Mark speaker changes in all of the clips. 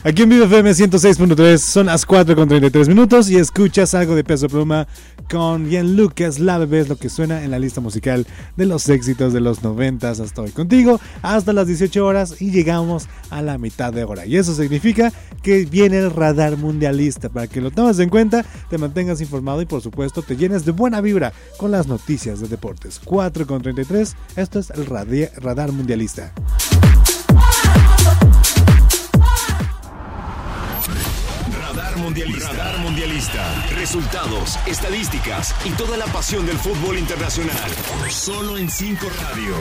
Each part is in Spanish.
Speaker 1: Aquí en Vivo FM 106.3 son las 4:33 y escuchas algo de Peso Pluma con Bien Lucas. La Bebé es lo que suena en la lista musical de los éxitos de los 90s. Estoy contigo hasta las 18 horas y llegamos a la mitad de hora. Y eso significa que viene el radar mundialista para que lo tomes en cuenta, te mantengas informado y por supuesto te llenes de buena vibra con las noticias de deportes. 4:33, esto es el radar mundialista.
Speaker 2: Radar Mundialista. Resultados, estadísticas y toda la pasión del fútbol internacional. Solo en 5 Radio.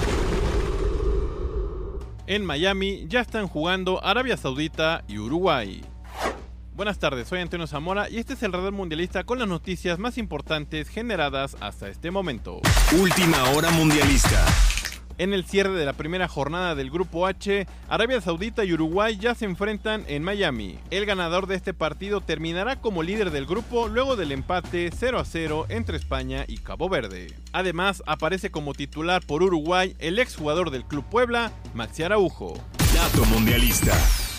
Speaker 3: En Miami ya están jugando Arabia Saudita y Uruguay. Buenas tardes, soy Antonio Zamora y este es el Radar Mundialista con las noticias más importantes generadas hasta este momento.
Speaker 2: Última hora mundialista.
Speaker 3: En el cierre de la primera jornada del Grupo H, Arabia Saudita y Uruguay ya se enfrentan en Miami. El ganador de este partido terminará como líder del grupo luego del empate 0-0 entre España y Cabo Verde. Además, aparece como titular por Uruguay el exjugador del Club Puebla, Maxi Araujo.
Speaker 2: Dato mundialista.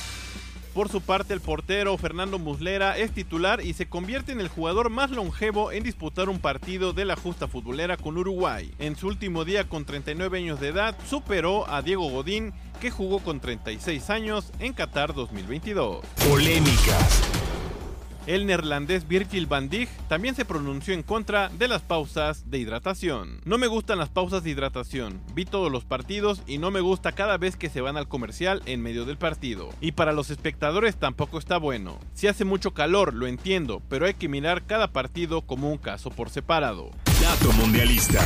Speaker 3: Por su parte, el portero Fernando Muslera es titular y se convierte en el jugador más longevo en disputar un partido de la justa futbolera con Uruguay. En su último día con 39 años de edad, superó a Diego Godín, que jugó con 36 años en Qatar 2022.
Speaker 2: Polémicas.
Speaker 3: El neerlandés Virgil van Dijk también se pronunció en contra de las pausas de hidratación. No me gustan las pausas de hidratación, vi todos los partidos y no me gusta cada vez que se van al comercial en medio del partido. Y para los espectadores tampoco está bueno. Si hace mucho calor, lo entiendo, pero hay que mirar cada partido como un caso por separado.
Speaker 2: Dato mundialista.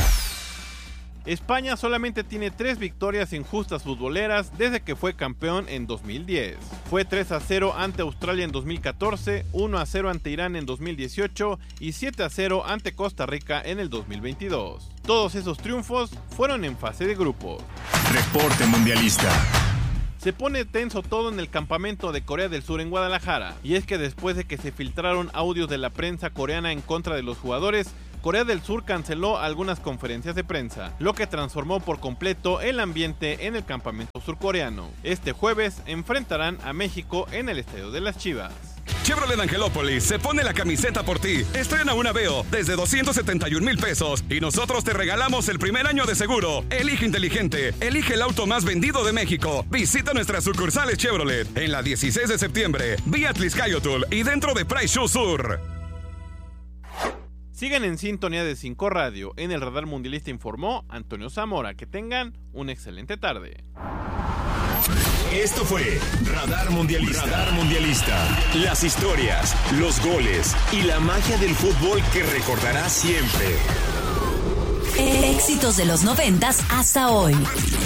Speaker 3: España solamente tiene 3 victorias injustas futboleras desde que fue campeón en 2010. Fue 3-0 ante Australia en 2014, 1-0 ante Irán en 2018 y 7-0 ante Costa Rica en el 2022. Todos esos triunfos fueron en fase de grupos.
Speaker 2: Reporte mundialista.
Speaker 3: Se pone tenso todo en el campamento de Corea del Sur en Guadalajara, y es que después de que se filtraron audios de la prensa coreana en contra de los jugadores, Corea del Sur canceló algunas conferencias de prensa, lo que transformó por completo el ambiente en el campamento surcoreano. Este jueves enfrentarán a México en el Estadio de las Chivas.
Speaker 4: Chevrolet Angelópolis se pone la camiseta por ti. Estrena una Aveo desde 271,000 pesos y nosotros te regalamos el primer año de seguro. Elige inteligente, elige el auto más vendido de México. Visita nuestras sucursales Chevrolet en la 16 de septiembre, vía Tliscayotul y dentro de Price Show Sur.
Speaker 3: Sigan en sintonía de 5 Radio. En el Radar Mundialista informó Antonio Zamora. Que tengan una excelente tarde.
Speaker 2: Esto fue Radar Mundialista. Radar Mundialista. Las historias, los goles y la magia del fútbol que recordarás siempre.
Speaker 5: Éxitos de los 90s hasta hoy.